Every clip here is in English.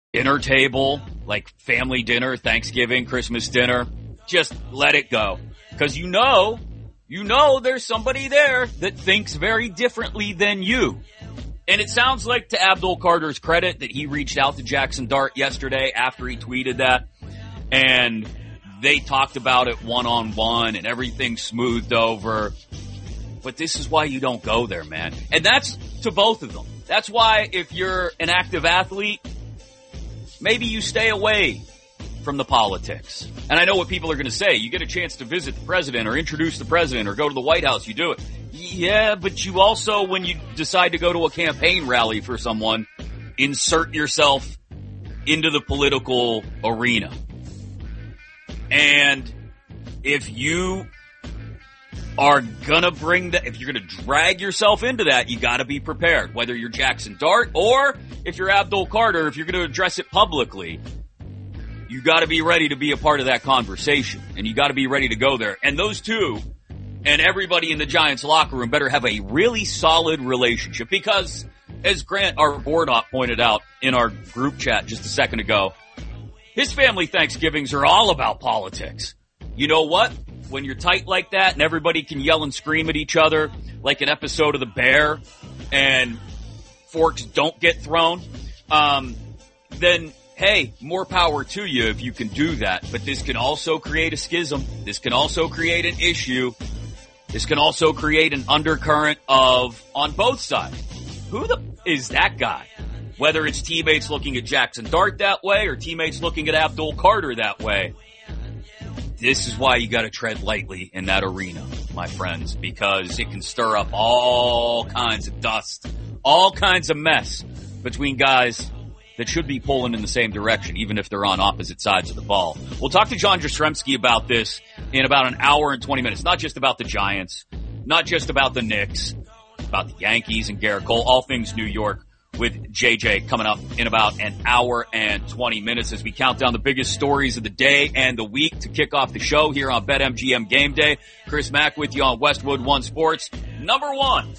dinner table, like family dinner, Thanksgiving, Christmas dinner, just let it go. Because you know there's somebody there that thinks very differently than you. And it sounds like, to Abdul Carter's credit, that he reached out to Jackson Dart yesterday after he tweeted that. And they talked about it one-on-one and everything smoothed over. But this is why you don't go there, man. And that's to both of them. That's why if you're an active athlete, maybe you stay away from the politics. And I know what people are going to say. You get a chance to visit the president or introduce the president or go to the White House, you do it. Yeah, but you also, when you decide to go to a campaign rally for someone, insert yourself into the political arena. And if you are gonna if you're gonna drag yourself into that, you gotta be prepared. Whether you're Jackson Dart or if you're Abdul Carter, if you're gonna address it publicly, you gotta be ready to be a part of that conversation. And you gotta be ready to go there. And those two, and everybody in the Giants locker room, better have a really solid relationship. Because, as Grant, our board op, pointed out in our group chat just a second ago, his family Thanksgivings are all about politics. You know what? When you're tight like that and everybody can yell and scream at each other like an episode of The Bear and forks don't get thrown, then, hey, more power to you if you can do that. But this can also create a schism. This can also create an issue. This can also create an undercurrent of, on both sides, who is that guy? Whether it's teammates looking at Jackson Dart that way or teammates looking at Abdul Carter that way. This is why you got to tread lightly in that arena, my friends, because it can stir up all kinds of dust, all kinds of mess between guys that should be pulling in the same direction, even if they're on opposite sides of the ball. We'll talk to John Jastrzemski about this in about an hour and 20 minutes. Not just about the Giants, not just about the Knicks, about the Yankees and Garrett Cole, all things New York, with JJ coming up in about an hour and 20 minutes as we count down the biggest stories of the day and the week to kick off the show here on BetMGM Game Day. Chris Mack with you on Westwood One Sports. Number one.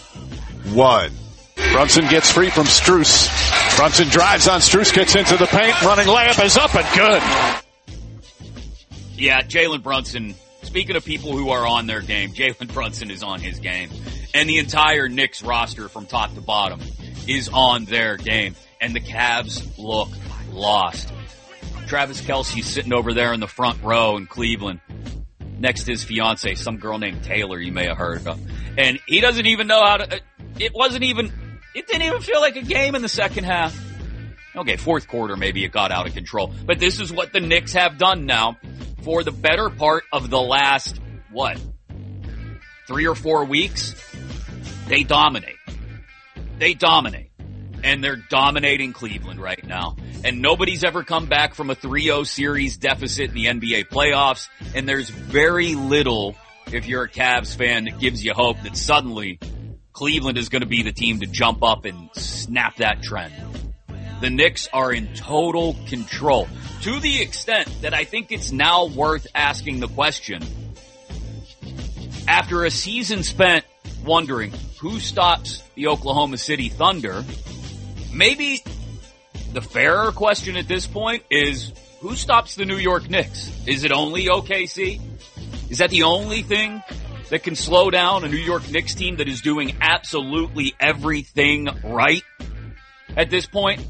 Brunson gets free from Strus. Brunson drives on Strus, gets into the paint, running layup is up and good. Yeah, Jalen Brunson, speaking of people who are on their game, Jalen Brunson is on his game. And the entire Knicks roster from top to bottom is on their game. And the Cavs look lost. Travis Kelce's sitting over there in the front row in Cleveland next to his fiance, some girl named Taylor you may have heard of. And he doesn't even know how to, it didn't even feel like a game in the second half. Okay, fourth quarter maybe it got out of control. But this is what the Knicks have done now for the better part of the last, 3 or 4 weeks? They dominate. And they're dominating Cleveland right now. And nobody's ever come back from a 3-0 series deficit in the NBA playoffs. And there's very little, if you're a Cavs fan, that gives you hope that suddenly Cleveland is going to be the team to jump up and snap that trend. The Knicks are in total control, to the extent that I think it's now worth asking the question, after a season spent wondering who stops the Oklahoma City Thunder, maybe the fairer question at this point is, who stops the New York Knicks? Is it only OKC? Is that the only thing that can slow down a New York Knicks team that is doing absolutely everything right at this point?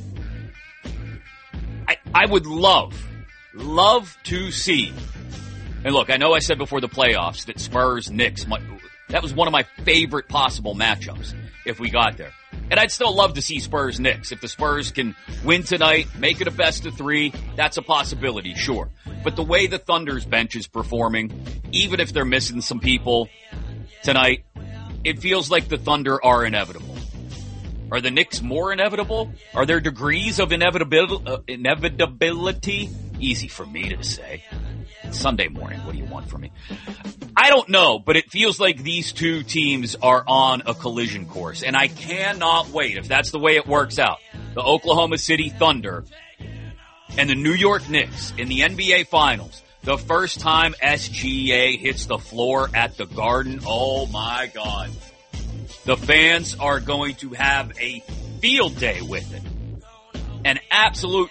I would love to see, and look, I know I said before the playoffs that Spurs-Knicks, that was one of my favorite possible matchups if we got there. And I'd still love to see Spurs-Knicks. If the Spurs can win tonight, make it a best of 3, that's a possibility, sure. But the way the Thunder's bench is performing, even if they're missing some people tonight, it feels like the Thunder are inevitable. Are the Knicks more inevitable? Are there degrees of inevitability? Easy for me to say. It's Sunday morning, what do you want from me? I don't know, but it feels like these two teams are on a collision course, and I cannot wait, if that's the way it works out, the Oklahoma City Thunder and the New York Knicks in the NBA Finals, the first time SGA hits the floor at the Garden. Oh my God. The fans are going to have a field day with it. An absolute